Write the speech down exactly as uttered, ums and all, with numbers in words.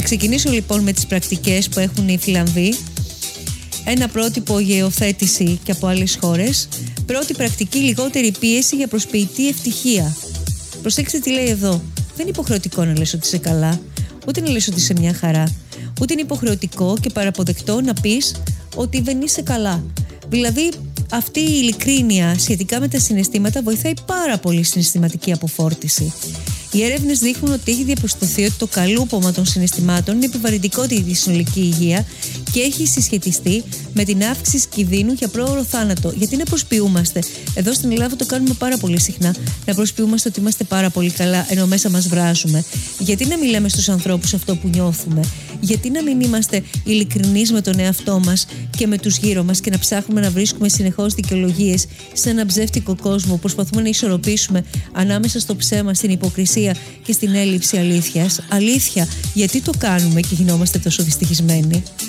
ξεκινήσω λοιπόν με τις πρακτικές που έχουν οι Φιλανδοί. Ένα πρότυπο για υιοθέτηση και από άλλες χώρες. Πρώτη πρακτική, λιγότερη πίεση για προσποιητή ευτυχία. Προσέξτε τι λέει εδώ. Δεν είναι υποχρεωτικό να λες ότι είσαι καλά, ούτε να λες ότι είσαι μια χαρά. Ούτε είναι υποχρεωτικό και παραποδεκτό να πεις ότι δεν είσαι καλά. Δηλαδή, αυτή η ειλικρίνεια σχετικά με τα συναισθήματα βοηθάει πάρα πολύ στην συναισθηματική αποφόρτιση. Οι έρευνες δείχνουν ότι έχει διαπιστωθεί ότι το καλούπομα των συναισθημάτων είναι επιβαρυντικότερο για τη συνολική υγεία και έχει συσχετιστεί με την αύξηση κινδύνου για πρόωρο θάνατο. Γιατί να προσποιούμαστε, εδώ στην Ελλάδα το κάνουμε πάρα πολύ συχνά, να προσποιούμαστε ότι είμαστε πάρα πολύ καλά ενώ μέσα μας βράζουμε. Γιατί να μην λέμε στους ανθρώπους αυτό που νιώθουμε, γιατί να μην είμαστε ειλικρινείς με τον εαυτό μας και με τους γύρω μας και να ψάχνουμε να βρίσκουμε συνεχώς δικαιολογίες σε έναν ψεύτικο κόσμο που προσπαθούμε να ισορροπήσουμε ανάμεσα στο ψέμα, στην υποκρισία και στην έλλειψη αλήθειας. Αλήθεια, γιατί το κάνουμε και γινόμαστε τόσο δυστυχισμένοι?